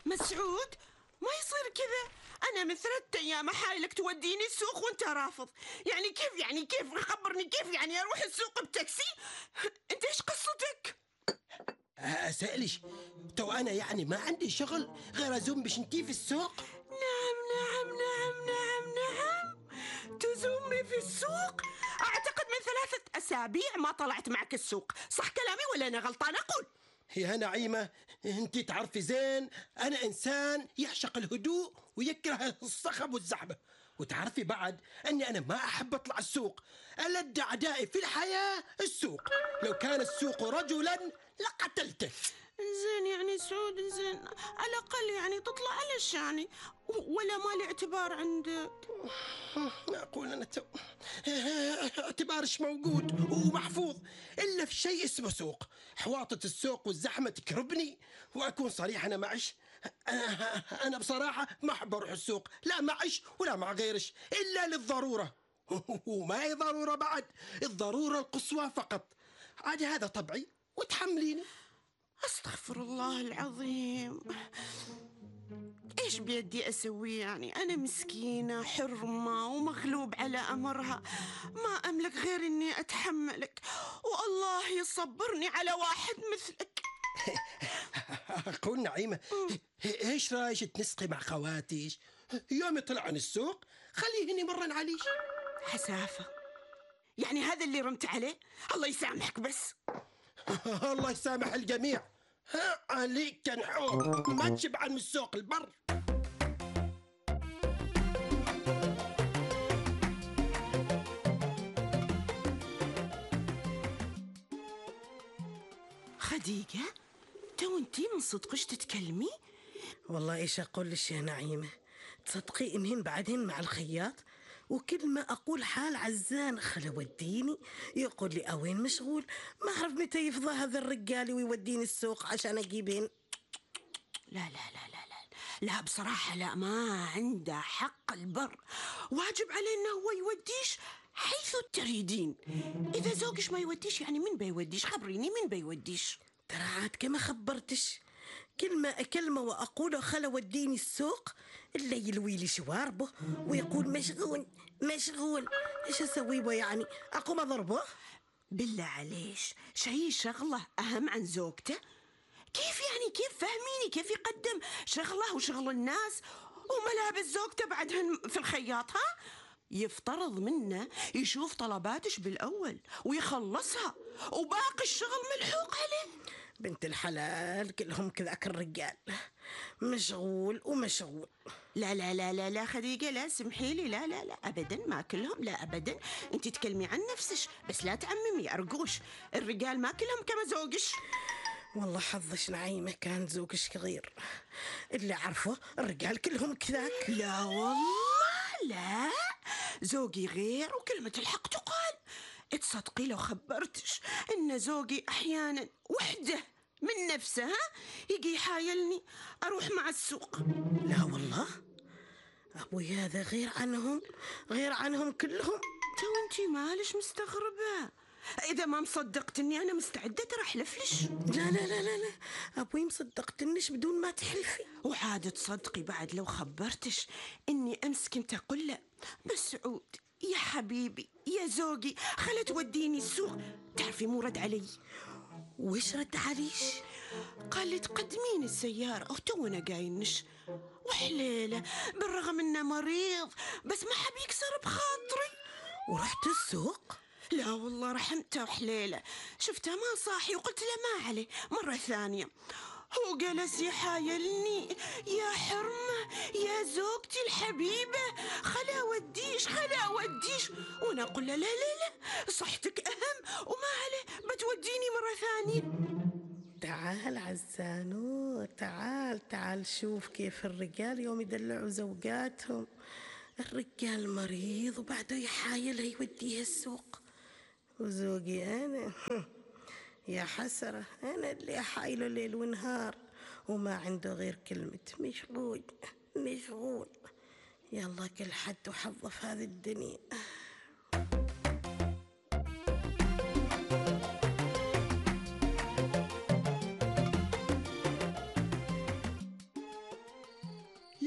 مسعود، ما يصير كذا. أنا من 3 أيام أحايلك توديني السوق وأنت رافض. يعني كيف خبرني، كيف يعني أروح السوق بتاكسي؟ أنت إيش قصتك؟ أسألش تو أنا يعني ما عندي شغل غير أزوم بشنتي في السوق؟ نعم. تزومني في السوق؟ أعتقد من 3 أسابيع ما طلعت معك السوق. صح كلامي ولا أنا غلطان؟ أقول. يا نعيمة، أنت تعرفي زين أنا إنسان يعشق الهدوء ويكره الصخب والزحمة، وتعرفي بعد أني أنا ما أحب أطلع السوق. ألد أعدائي في الحياة السوق. لو كان السوق رجلا لقتلته. زين يعني سعود، زين على الأقل يعني تطلع علشاني، ولا ما اعتبار عندك؟ أقول أنا اعتبارش موجود ومحفوظ إلا في شيء اسمه سوق. حواطة السوق والزحمة تكربني، وأكون صريح أنا معش. أنا بصراحة ما أحب أروح السوق، لا معش ولا مع غيرش، إلا للضرورة. وما هي ضرورة بعد، الضرورة القصوى فقط. عاد هذا طبعي وتحمليني. أستغفر الله العظيم. إيش بيدي أسوي يعني؟ أنا مسكينة حرمة ومغلوب على أمرها، ما أملك غير أني أتحملك، والله يصبرني على واحد مثلك. أقول نعيمة، إيش رايش تنسقي مع خواتيش؟ يوم يطلع عن السوق خليهني مرن عليش. حسافة يعني هذا اللي رمت عليه؟ الله يسامحك بس. الله يسامح الجميع. عليك نحور ما تشبع من السوق البر. خديجة، تو انتي من صدقش تتكلمي؟ والله إيش أقول لش يا نعيمة، تصدقي إنهن بعدين مع الخياط، وكل ما أقول حال عزان خل وديني يقول لي أوين مشغول، ما أعرف متى يفضى هذا الرجال ويوديني السوق عشان أجيبهن. لا بصراحة لا، ما عنده حق البر، واجب عليه انه هو يوديش حيث تريدين. اذا زوجش ما يوديش يعني من بيوديش؟ خبريني من بيوديش. ترى عاد كما خبرتش، كلمة وأقوله خلا وديني السوق إلا يلوي لي شواربه ويقول مشغول. إيش أسوي يعني؟ أقوم أضربه؟ بالله عليش، شغله أهم عن زوجته؟ كيف يعني؟ كيف فهميني؟ كيف يقدم شغله وشغل الناس وملابس زوجته بعدهن في الخياط؟ يفترض منه يشوف طلباتش بالأول ويخلصها، وباقي الشغل ملحوق عليه. بنت الحلال كلهم كذاك الرجال، مشغول. لا خديجة، لا سمحي لي، لا أبدا، ما كلهم، لا أبدا. أنت تكلمي عن نفسك بس لا تعممي أرجوش. الرجال ما كلهم كما زوجش. والله حظش نعيمة كان زوجش صغير، اللي عرفه الرجال كلهم كذاك. لا والله لا، زوجي غير وكلمة الحق تقال. تصدقي لو خبرتش إن زوجي أحيانا وحده من نفسه يجي يحايلني أروح مع السوق. لا والله أبوي هذا غير عنهم كلهم. تو انتي مالش مستغربة؟ إذا ما مصدقتني أنا مستعدة ترى أحلفلش. لا أبوي مصدقتنيش بدون ما تحلفي. وعاد تصدقي بعد لو خبرتش إني أمس كنت أقول له مسعود يا حبيبي يا زوجي خلت توديني السوق، تعرفي مو رد علي؟ وإيش رد عليش؟ قال لي تقدمين السيارة وتونا قاينش، وحليلة بالرغم إنه مريض بس ما حب يكسر بخاطري. ورحت السوق؟ لا والله رحمته وحليلة، شفته ما صاحي وقلت له ما عليه. مرة ثانية هو جلس يحايلني يا حرمة يا زوجتي الحبيبة خلا وديش، وانا اقول له لا صحتك اهم وما عليه، بتوديني مرة ثانية. تعال عزانو، تعال شوف كيف الرجال يوم يدلعوا زوجاتهم. الرجال مريض وبعده يحايلها يوديها السوق، وزوجي أنا يا حسرة أنا اللي أحايله ليل ونهار وما عنده غير كلمة مشغول. يلا كل حد وحظه في هذه الدنيا.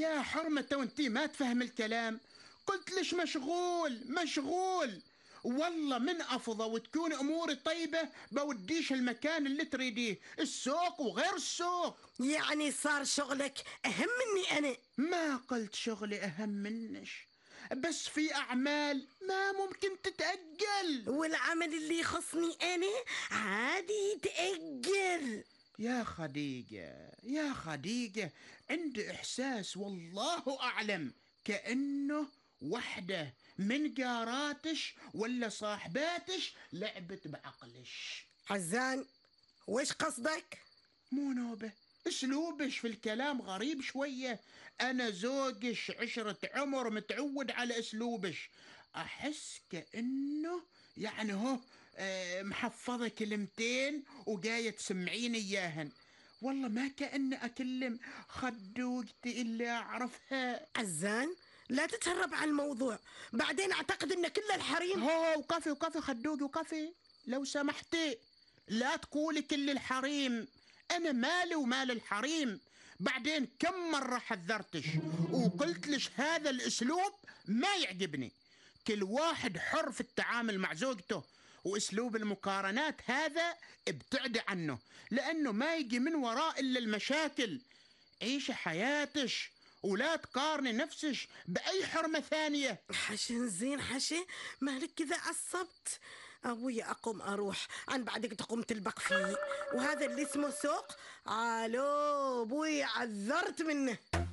يا حرمة وانتي ما تفهم الكلام. قلت ليش مشغول. والله من أفضى وتكون أموري طيبة بوديش المكان اللي تريديه، السوق وغير السوق. يعني صار شغلك أهم مني أنا؟ ما قلت شغلي أهم منش، بس في أعمال ما ممكن تتأجل. والعمل اللي يخصني أنا عادي يتأجل. يا خديجة عندي إحساس والله أعلم كأنه وحدة من جاراتش ولا صاحباتش لعبت بعقلش. عزان، وش قصدك؟ مو نوبة، اسلوبش في الكلام غريب شوية. أنا زوجش عشرة عمر متعود على اسلوبش. أحس كأنه يعني هو محفظة كلمتين وجاية تسمعيني إياهن. والله ما كأني أكلم خدوجتي اللي أعرفها. عزان، لا تتهرب عن الموضوع، بعدين أعتقد أن كل الحريم. هو وقفي خدوجي وقفي لو سمحتي. لا تقولي كل الحريم، أنا مالي ومال الحريم. بعدين كم مرة حذرتش وقلت لش هذا الأسلوب ما يعجبني. كل واحد حر في التعامل مع زوجته، وأسلوب المقارنات هذا ابتعدي عنه، لأنه ما يجي من وراء إلا المشاكل. عيشي حياتش ولا تقارني نفسش بأي حرمة ثانية. حشي زين حشي، مالك كذا عصبت؟ أبوي أقوم أروح، عن بعدك تقوم تلبق فيه، وهذا اللي اسمه سوق. أبوي عذرت منه.